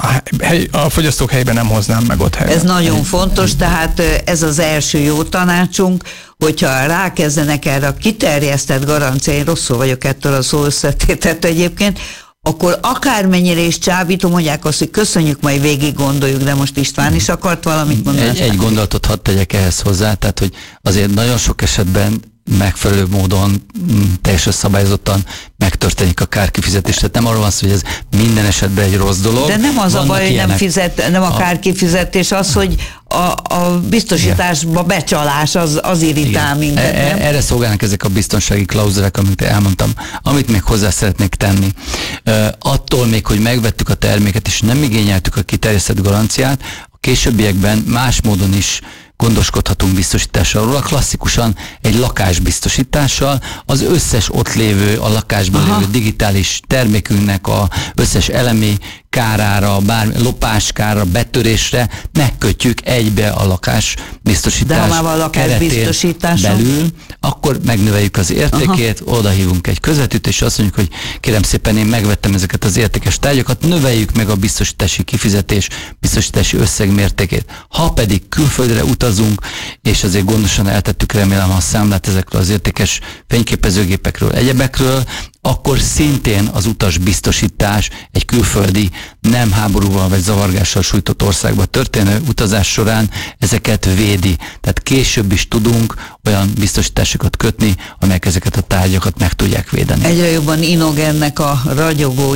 a fogyasztók helyben nem hoznám meg ott helyben. Ez nagyon fontos, tehát ez az első jó tanácsunk, hogyha rákezdenek erre a kiterjesztett garancia, én rosszul vagyok ettől a szó összetételt egyébként, akkor akármennyire is csábítom, mondják azt, hogy köszönjük, majd végig gondoljuk, de most István is akart valamit mondani. Egy gondolatot hadd tegyek ehhez hozzá, tehát hogy azért nagyon sok esetben megfelelő módon, teljesen szabályozottan megtörténik a kárkifizetés. Tehát nem arról van szó, hogy ez minden esetben egy rossz dolog. De nem az a baj, hogy nem a kárkifizetés, az, hogy a biztosításba becsalás, az irritál minket. Erre szolgálnak ezek a biztonsági klauzulák, amit elmondtam. Amit még hozzá szeretnék tenni. Attól még, hogy megvettük a terméket, és nem igényeltük a kiterjesztett garanciát, a későbbiekben más módon is gondoskodhatunk biztosításról. Klasszikusan egy lakásbiztosítással az összes ott lévő, a lakásban lévő digitális termékünknek a összes elemi kárára, lopáskára, betörésre megkötjük egybe a lakásbiztosítás keretén belül, akkor megnöveljük az értékét, odahívunk egy közvetítőt, és azt mondjuk, hogy kérem szépen, én megvettem ezeket az értékes tárgyakat, növeljük meg a biztosítási kifizetés, biztosítási összeg mértékét. Ha pedig külföldre utazunk, és azért gondosan eltettük, remélem, a számlát ezekről az értékes fényképezőgépekről, egyebekről, akkor szintén az utasbiztosítás egy külföldi, nem háborúval vagy zavargással sújtott országba történő utazás során ezeket védi. Tehát később is tudunk olyan biztosításokat kötni, amelyek ezeket a tárgyakat meg tudják védeni. Egyre jobban inog ennek a ragyogó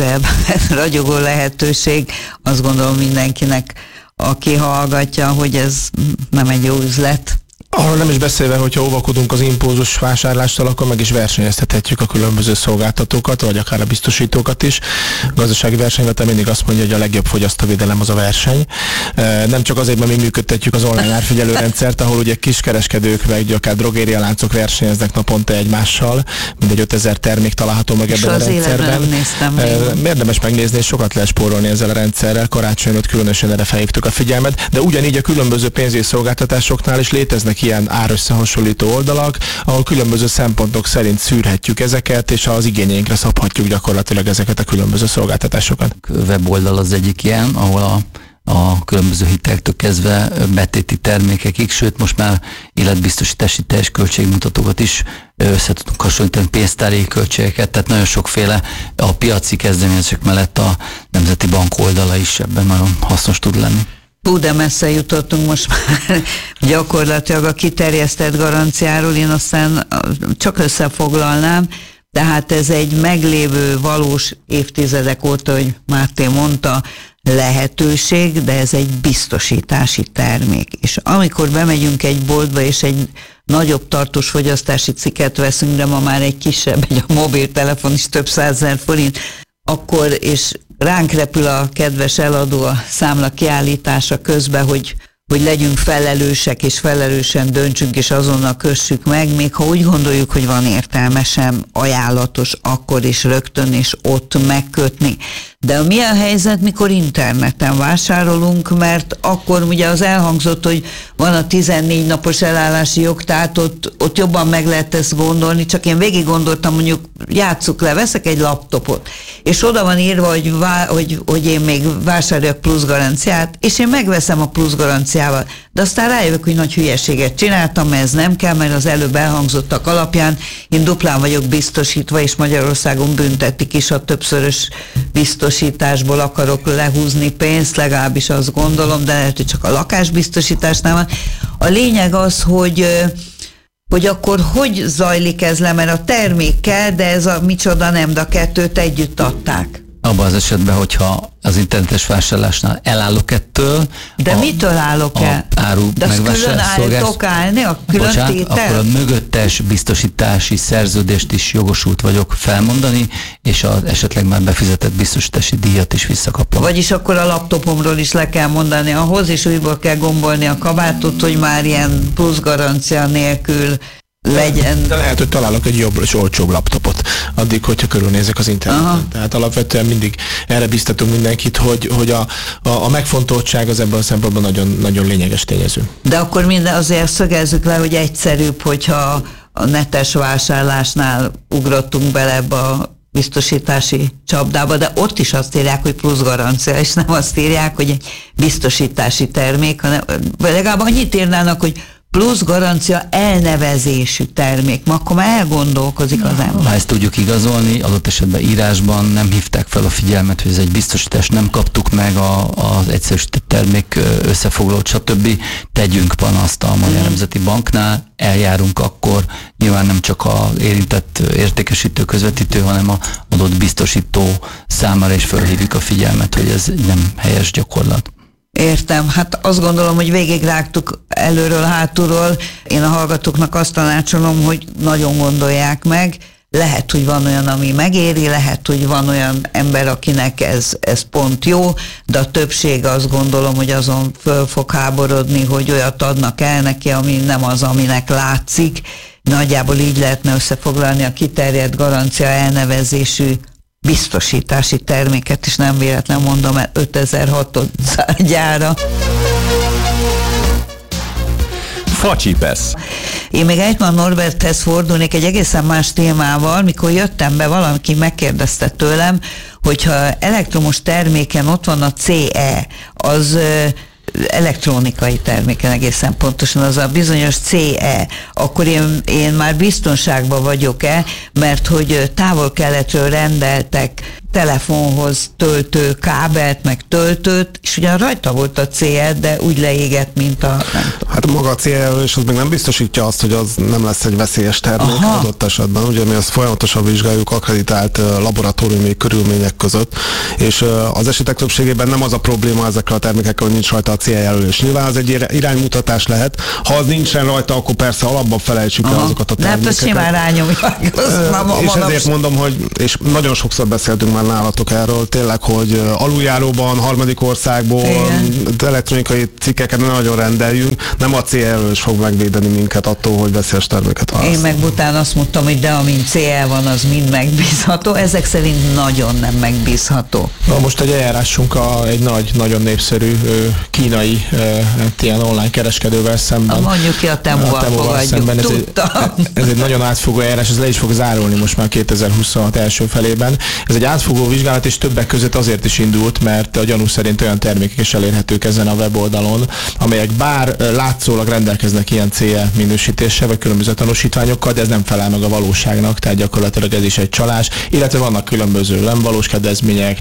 ragyogó lehetőség. Azt gondolom mindenkinek, aki hallgatja, hogy ez nem egy jó üzlet. Arról nem is beszélve, hogyha óvakodunk az impulzus vásárlástól, akkor meg is versenyeztethetjük a különböző szolgáltatókat, vagy akár a biztosítókat is. A gazdasági versenyvetel mindig azt mondja, hogy a legjobb fogyasztóvédelem az a verseny. Nem csak azért, mert mi működtetjük az online árfigyelőrendszert, ahol ugye kiskereskedők, meg akár drogérialáncok versenyeznek naponta egymással, mindegy 5000 termék található meg ebben a rendszerben. Érdemes megnézni, és sokat lehet spórolni ezzel a rendszerrel. Karácsony előtt különösen erre felhívtuk a figyelmet, de ugyanígy a különböző pénzügyi szolgáltatásoknál is léteznek ilyen árösszehasonlító oldalak, ahol különböző szempontok szerint szűrhetjük ezeket, és az igényeinkre szabhatjuk gyakorlatilag ezeket a különböző szolgáltatásokat. Weboldal az egyik ilyen, ahol a különböző hiteltől kezdve betéti termékekig, sőt most már életbiztosítási teljes költségmutatókat is össze tudunk hasonlítani, pénztári költségeket, tehát nagyon sokféle a piaci kezdeményezések mellett a Nemzeti Bank oldala is ebben nagyon hasznos tud lenni. De messze jutottunk most már gyakorlatilag a kiterjesztett garanciáról, én aztán csak összefoglalnám, tehát ez egy meglévő valós évtizedek óta, hogy Máté mondta, lehetőség, de ez egy biztosítási termék. És amikor bemegyünk egy boltba, és egy nagyobb tartós fogyasztási cikket veszünk, de ma már egy kisebb, egy a mobiltelefon is több 100 000 forint, akkor, és ránk repül a kedves eladó a számla kiállítása közben, hogy legyünk felelősek, és felelősen döntsünk, és azonnal kössük meg, még ha úgy gondoljuk, hogy van értelme, sem ajánlatos akkor is rögtön, és ott megkötni. De mi a helyzet, mikor interneten vásárolunk, mert akkor ugye az elhangzott, hogy van a 14 napos elállási jog, tehát ott jobban meg lehet ezt gondolni, csak én végig gondoltam, mondjuk játsszuk le, veszek egy laptopot, és oda van írva, hogy én még vásároljak plusz garanciát, és én megveszem a plusz garanciával, de aztán rájövök, hogy nagy hülyeséget csináltam, mert ez nem kell, mert az előbb elhangzottak alapján én duplán vagyok biztosítva, és Magyarországon büntetik is, a többszörös biztosításból akarok lehúzni pénzt, legalábbis azt gondolom, de lehet, hogy csak a lakásbiztosításnál van. A lényeg az, hogy akkor hogy zajlik ez le, mert a termékkel, de ez a micsoda nem, de a kettőt együtt adták. Abban az esetben, hogyha az internetes vásárlásnál elállok ettől. De mitől állok el? Áru de azt külön álltok állni, a külön tétel? Akkor a mögöttes biztosítási szerződést is jogosult vagyok felmondani, és az esetleg már befizetett biztosítási díjat is visszakapom. Vagyis akkor a laptopomról is le kell mondani ahhoz, és újból kell gombolni a kabátot, hogy már ilyen plusz garancia nélkül legyen. De lehet, hogy találok egy jobb és olcsóbb laptopot, addig, hogyha körülnézek az interneten. Aha. Tehát alapvetően mindig erre biztatunk mindenkit, hogy a megfontoltság az ebben a szempontból nagyon, nagyon lényeges tényező. De akkor minden azért szögezzük le, hogy egyszerűbb, hogyha a netes vásárlásnál ugrottunk bele ebbe a biztosítási csapdába, de ott is azt írják, hogy plusz garancia, és nem azt írják, hogy egy biztosítási termék, hanem legalább annyit írnának, hogy plusz garancia elnevezésű termék. Ma akkor már elgondolkozik az ember. Ha ezt tudjuk igazolni, adott esetben írásban nem hívták fel a figyelmet, hogy ez egy biztosítás, nem kaptuk meg az egyszerűsített termék összefoglalót, stb. Tegyünk panaszt a Magyar Nemzeti Banknál, eljárunk akkor, nyilván nem csak az érintett értékesítő, közvetítő, hanem a adott biztosító számára is felhívjuk a figyelmet, hogy ez nem helyes gyakorlat. Értem, hát azt gondolom, hogy végigrágtuk előről, hátulról. Én a hallgatóknak azt tanácsolom, hogy nagyon gondolják meg. Lehet, hogy van olyan, ami megéri, lehet, hogy van olyan ember, akinek ez pont jó, de a többség azt gondolom, hogy azon föl fog háborodni, hogy olyat adnak el neki, ami nem az, aminek látszik. Nagyjából így lehetne összefoglalni a kiterjedt garancia elnevezésű biztosítási terméket is, nem véletlen mondom el, 5600 gyára. Facsipesz. Én még Eitmann Norberthez fordulnék egy egészen más témával, mikor jöttem be, valaki megkérdezte tőlem, hogyha elektromos terméken ott van a CE, az elektronikai terméken egészen pontosan, az a bizonyos CE, akkor én már biztonságban vagyok-e, mert hogy távol-keletről rendeltek telefonhoz töltő kábelt, meg töltőt, és ugyan rajta volt a CE, de úgy leégett, mint a... Hát maga a CE, és az még nem biztosítja azt, hogy az nem lesz egy veszélyes termék adott esetben. Ugye mi azt folyamatosan vizsgáljuk akkreditált laboratóriumi körülmények között, és az esetek többségében nem az a probléma ezekkel a termékekkel, hogy nincs rajta a CE jelölés. Nyilván az egy iránymutatás lehet. Ha az nincsen rajta, akkor persze alapban felejtsük el azokat a termékeket. Nem, simán rányomják. És ezért mondom, hogy, és nagyon sokszor beszéltünk már nálatok erről, tényleg, hogy aluljáróban, harmadik országból elektronikai cikkeket nagyon rendeljünk, nem a CE-ről is fog megvédeni minket attól, hogy veszélyes terméket választ. Én meg után azt mondtam, hogy de amint CE van, az mind megbízható, ezek szerint nagyon nem megbízható. Na most egy eljárásunk egy nagyon népszerű kínai ilyen online kereskedővel szemben. Mondjuk ki a Temuval fogadjuk, ez egy nagyon átfogó eljárás, ez le is fog zárulni most már 2026 első felében. Ez egy átfogó vizsgálat, és többek között azért is indult, mert a gyanú szerint olyan termékek is elérhetők ezen a weboldalon, amelyek bár látszólag rendelkeznek ilyen CE minősítéssel, vagy különböző tanúsítványokkal, de ez nem felel meg a valóságnak, tehát gyakorlatilag ez is egy csalás, illetve vannak különböző nem valós kedvezmények,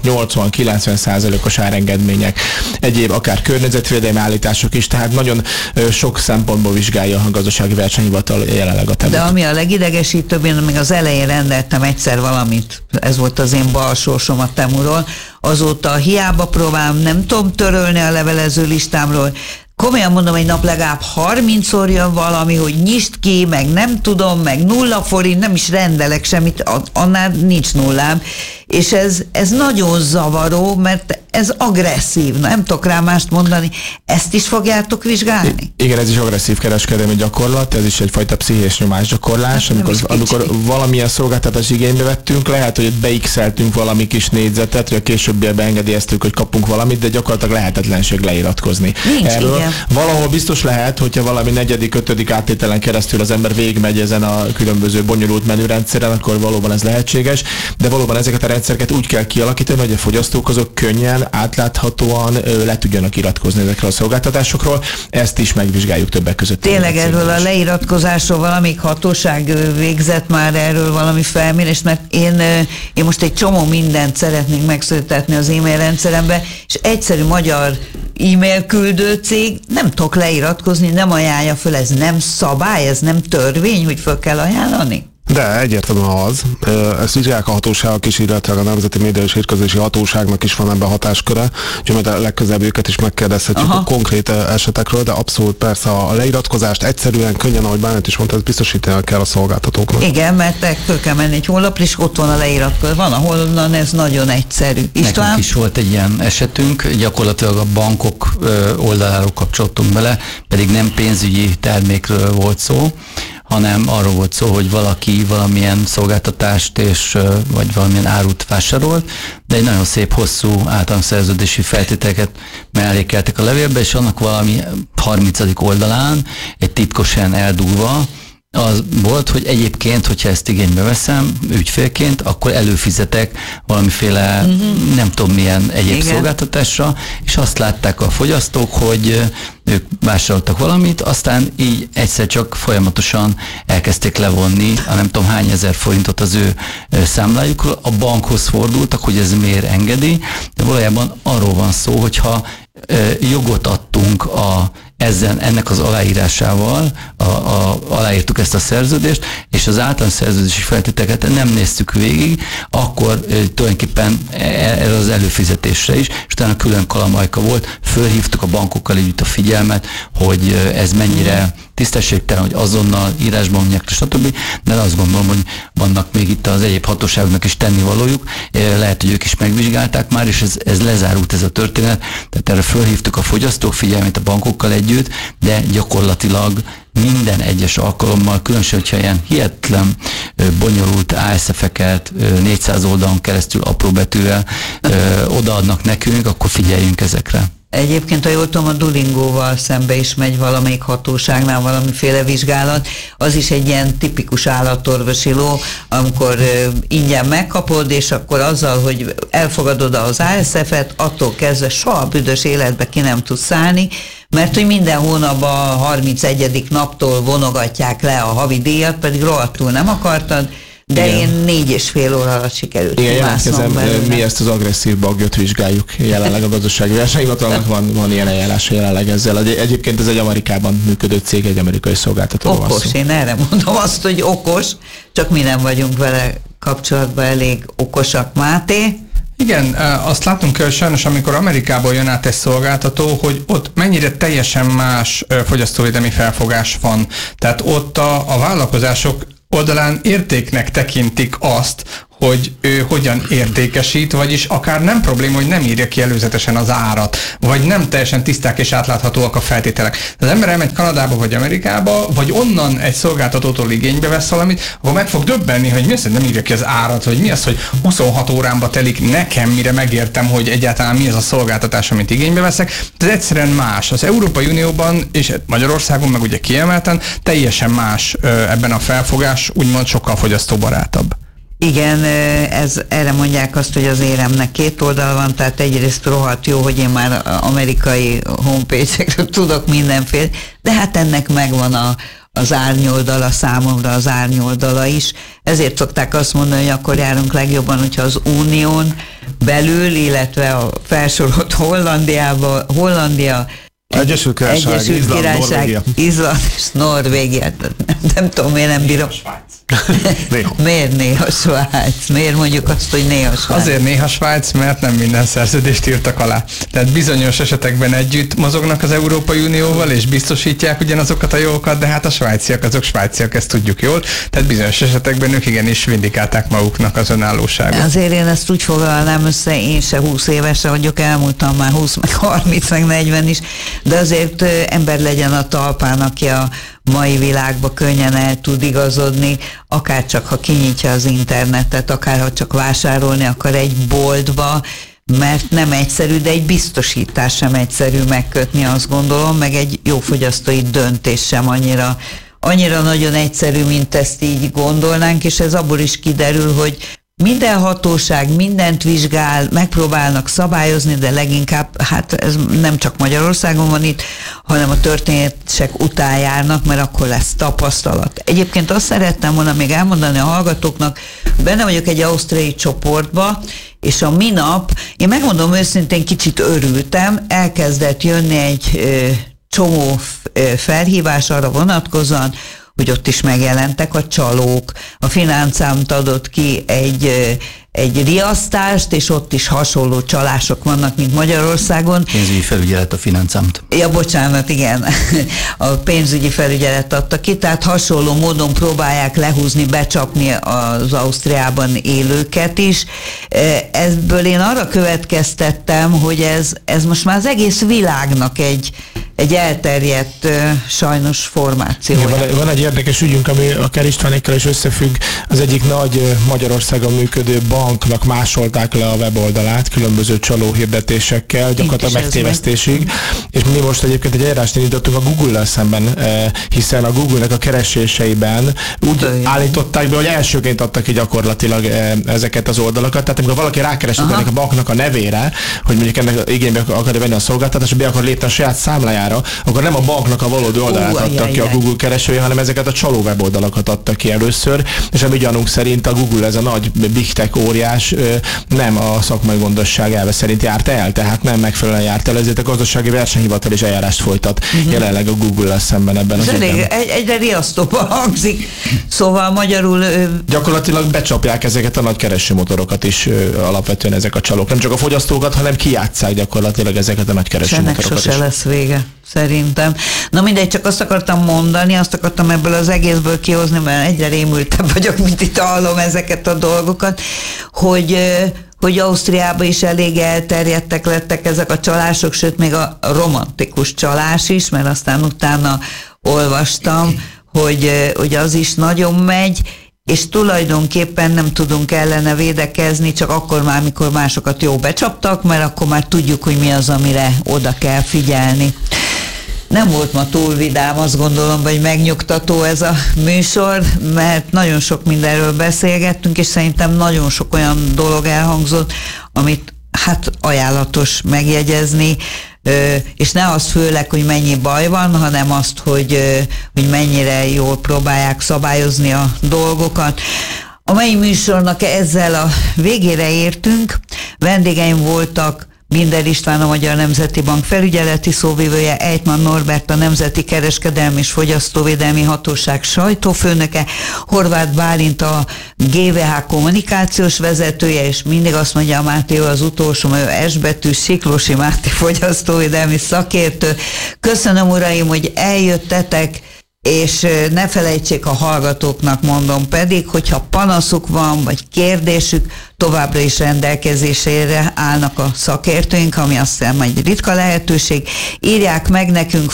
80-90%-os árengedmények, egyéb akár környezetvédelmi állítások is, tehát nagyon sok szempontból vizsgálja a gazdasági versenyhivatal jelenleg a Temut. De ami a legidegesítőbb, én még az elején rendeltem egyszer valamit, ez volt az én bal sorsom a Temuról, azóta hiába próbálom, nem tudom törölni a levelező listámról, komolyan mondom, egy nap legalább 30-szor jön valami, hogy nyisd ki, meg nem tudom, meg 0 forint, nem is rendelek semmit, annál nincs nullám. És ez nagyon zavaró, mert ez agresszív, nem tudok rá mást mondani. Ezt is fogjátok vizsgálni? Igen, ez is agresszív kereskedelmi gyakorlat, ez is egyfajta pszichés nyomásgyakorlás, amikor valamilyen szolgáltatás igénybe vettünk, lehet, hogy beixeltünk valami kis négyzetet, hogy a későbbiekben engedélyeztük, hogy kapunk valamit, de gyakorlatilag lehetetlenség leiratkozni. Erről igen. Valahol biztos lehet, hogyha valami 4., 5. áttételen keresztül az ember végigmegy ezen a különböző bonyolult menürendszeren, akkor valóban ez lehetséges, de valóban ezeket a rendszereket úgy kell kialakítani, hogy a fogyasztók azok könnyen, átláthatóan le tudjanak iratkozni ezekről a szolgáltatásokról. Ezt is megvizsgáljuk többek között. Tényleg erről a leiratkozásról valamelyik hatóság végzett már erről valami felmérést, mert én most egy csomó mindent szeretnék megszüntetni az e-mail rendszerembe, és egyszerű magyar e-mail küldő cég nem tudok leiratkozni, nem ajánlja föl, ez nem szabály, ez nem törvény, hogy föl kell ajánlani? De egyértelműen az. Ezt vizsgálják a hatóságok is, illetve a Nemzeti Média és Hírközlési Hatóságnak is van ebben hatásköre, úgyhogy majd a legközelebb őket is megkérdezhetjük a konkrét esetekről, de abszolút persze a leiratkozást egyszerűen, könnyen, ahogy Bálint is mondta, ezt biztosítani kell a szolgáltatóknak. Igen, mert föl kell menni egy honlapra, és ott van a leiratkozás. Van, ahol ez nagyon egyszerű. István? Nekünk is volt egy ilyen esetünk, gyakorlatilag a bankok oldaláról kapcsoltunk bele, pedig nem pénzügyi termékről volt szó, hanem arról volt szó, hogy valaki valamilyen szolgáltatást vagy valamilyen árut vásárolt, de egy nagyon szép, hosszú általános szerződési feltételeket mellékeltek a levélbe, és annak valami 30. oldalán egy titkosan eldugva az volt, hogy egyébként, hogyha ezt igénybe veszem ügyfélként, akkor előfizetek valamiféle nem tudom milyen egyéb szolgáltatásra, és azt látták a fogyasztók, hogy ők vásároltak valamit, aztán így egyszer csak folyamatosan elkezdték levonni a nem tudom hány ezer forintot az ő számlájukról, a bankhoz fordultak, hogy ez miért engedi, de valójában arról van szó, hogyha jogot adtunk ennek az aláírásával, aláírtuk ezt a szerződést, és az általános szerződési feltételeket nem néztük végig, akkor tulajdonképpen ez az előfizetésre is, és utána külön kalamajka volt, fölhívtuk a bankokkal együtt a figyelmet, hogy ez mennyire tisztességtelen, hogy azonnal írásban mondják, stb. De azt gondolom, hogy vannak még itt az egyéb hatóságoknak is tennivalójuk, lehet, hogy ők is megvizsgálták már, és ez lezárult ez a történet, tehát erre fölhívtuk a fogyasztók figyelmét a bankokkal együtt, együtt, de gyakorlatilag minden egyes alkalommal, különösen, hogyha ilyen hihetetlen bonyolult ASF-eket 400 oldalon keresztül apró betűvel odaadnak nekünk, akkor figyeljünk ezekre. Egyébként, ha jól tudom, a Duolingóval szembe is megy valamelyik hatóságnál valamiféle vizsgálat. Az is egy ilyen tipikus állatorvosi ló, amikor ingyen megkapod, és akkor azzal, hogy elfogadod az ASF-et, attól kezdve soha büdös életbe ki nem tudsz szállni, mert hogy minden hónapban a 31. naptól vonogatják le a havidíjat, pedig rohadtul nem akartad, de igen. Én 4,5 óra alatt sikerült. Igen, jelentkezem, mi ezt az agresszív baggyot vizsgáljuk jelenleg a gazdasági versenyhivatalnak, van ilyen eljárása jelenleg ezzel. Egyébként ez egy Amerikában működő cég, egy amerikai szolgáltatóról van szó. Okos, én erre mondom azt, hogy okos, csak mi nem vagyunk vele kapcsolatban elég okosak, Máté. Igen, azt látunk el sajnos, amikor Amerikából jön át egy szolgáltató, hogy ott mennyire teljesen más fogyasztóvédelmi felfogás van. Tehát ott a vállalkozások oldalán értéknek tekintik azt, hogy ő hogyan értékesít, vagyis akár nem probléma, hogy nem írja ki előzetesen az árat, vagy nem teljesen tiszták és átláthatóak a feltételek. Az ember elmegy Kanadába vagy Amerikába, vagy onnan egy szolgáltatótól igénybe vesz valamit, akkor meg fog döbbenni, hogy mi az, hogy nem írja ki az árat, vagy mi az, hogy 26 órámba telik nekem, mire megértem, hogy egyáltalán mi az a szolgáltatás, amit igénybe veszek. Ez egyszerűen más. Az Európai Unióban és Magyarországon meg ugye kiemelten teljesen más ebben a felfogás, úgymond sokkal fogyasztóbarátabb. Igen, erre mondják azt, hogy az éremnek két oldal van, tehát egyrészt rohadt jó, hogy én már amerikai homepage-ekről tudok mindenféle, de hát ennek megvan az árnyoldala, számomra az árnyoldala is. Ezért szokták azt mondani, hogy akkor járunk legjobban, hogyha az Unión belül, illetve a felsorolt Hollandia, Egyesült Királyság, Izland és Norvégia. Nem tudom, miért nem bírom. Néha. Miért néha Svájc? Miért mondjuk azt, hogy néha Svájc? Azért néha Svájc, mert nem minden szerződést írtak alá. Tehát bizonyos esetekben együtt mozognak az Európai Unióval, és biztosítják ugyanazokat a jogokat, de hát a svájciak, azok svájciak, ezt tudjuk jól. Tehát bizonyos esetekben ők igenis vindikálták maguknak az önállóságot. Azért én ezt úgy foglalnám össze, én se 20 évesre vagyok, elmúltam már 20, meg 30, meg 40 is, de azért ember legyen a talpán, aki a mai világban könnyen el tud igazodni, akár csak ha kinyitja az internetet, akár ha csak vásárolni akar egy boltba, mert nem egyszerű, de egy biztosítás sem egyszerű megkötni, azt gondolom, meg egy jó fogyasztói döntés sem annyira nagyon egyszerű, mint ezt így gondolnánk, és ez abból is kiderül, hogy minden hatóság mindent vizsgál, megpróbálnak szabályozni, de leginkább, hát ez nem csak Magyarországon van itt, hanem a történések után járnak, mert akkor lesz tapasztalat. Egyébként azt szerettem volna még elmondani a hallgatóknak, benne vagyok egy ausztriai csoportba, és a minap, én megmondom őszintén, kicsit örültem, elkezdett jönni egy csomó felhívás arra vonatkozóan, hogy ott is megjelentek a csalók. A Finanzamt adott ki egy riasztást, és ott is hasonló csalások vannak, mint Magyarországon. Pénzügyi felügyelet a Finanzamt. Ja, bocsánat, igen. A pénzügyi felügyelet adta ki, tehát hasonló módon próbálják lehúzni, becsapni az Ausztriában élőket is. Ebből én arra következtettem, hogy ez most már az egész világnak egy elterjedt sajnos formációja. Van egy érdekes ügyünk, ami akár Istvánékkal is összefügg. Az egyik nagy Magyarországon működő banknak másolták le a weboldalát különböző csaló hirdetésekkel, gyakorlatilag megtévesztésig. És mi most egyébként egy eljárást indítottunk a Google-lel szemben, hiszen a Google-nek a kereséseiben úgy állították be, hogy elsőként adtak ki gyakorlatilag ezeket az oldalakat. Tehát amikor valaki rákeresett ennek a banknak a nevére, hogy mondjuk ennek igénybe akarja venni a szolgáltatást, be akar lépni a saját számlájára, akkor nem a banknak a valódi oldalát adta ki a Google keresője, hanem ezeket a csaló weboldalakat adta ki először, és a mi gyanunk szerint a Google, ez a nagy big tech óriás, nem a szakmai gondosság elve szerint járt el, tehát nem megfelelően járt el, ezért a gazdasági versenyhivatal is eljárást folytat jelenleg a Google-lel szemben ebben az ügyben. Egyre riasztóban hangzik, szóval magyarul... Gyakorlatilag becsapják ezeket a nagy keresőmotorokat is alapvetően ezek a csalók. Nem csak a fogyasztókat, hanem kijátsszák gyakorlatilag ezeket a nagy keresőmotorokat is. Ennek sose lesz vége, szerintem. Na mindegy, csak azt akartam mondani, azt akartam ebből az egészből kihozni, mert egyre rémültebb vagyok, mint itt hallom ezeket a dolgokat, hogy hogy Ausztriában is elég elterjedtek lettek ezek a csalások, sőt még a romantikus csalás is, mert aztán utána olvastam, hogy az is nagyon megy, és tulajdonképpen nem tudunk ellene védekezni, csak akkor már, mikor másokat jó becsaptak, mert akkor már tudjuk, hogy mi az, amire oda kell figyelni. Nem volt ma túl vidám, azt gondolom, hogy megnyugtató ez a műsor, mert nagyon sok mindenről beszélgettünk, és szerintem nagyon sok olyan dolog elhangzott, amit hát ajánlatos megjegyezni, és ne azt főleg, hogy mennyi baj van, hanem azt, hogy mennyire jól próbálják szabályozni a dolgokat. A mai műsornak ezzel a végére értünk. Vendégeim voltak Binder István, a Magyar Nemzeti Bank felügyeleti szóvivője, Ejtman Norbert, a Nemzeti Kereskedelmi és Fogyasztóvédelmi Hatóság sajtófőnöke, Horváth Bálint, a GVH kommunikációs vezetője, és mindig azt mondja a Máté, az utolsó, mert ő S betű, Siklósi Máté fogyasztóvédelmi szakértő. Köszönöm, uraim, hogy eljöttetek, és ne felejtsék, a hallgatóknak mondom pedig, hogyha panaszuk van, vagy kérdésük, továbbra is rendelkezésére állnak a szakértőink, ami azt hiszem egy ritka lehetőség. Írják meg nekünk,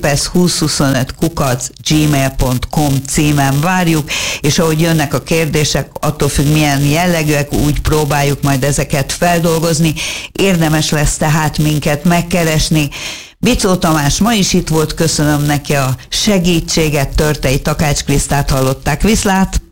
facsipesz2025@gmail.com címen várjuk, és ahogy jönnek a kérdések, attól függ milyen jellegűek, úgy próbáljuk majd ezeket feldolgozni. Érdemes lesz tehát minket megkeresni. Bicó Tamás ma is itt volt, köszönöm neki a segítséget, Törtei Takács Krisztát hallották, viszlát!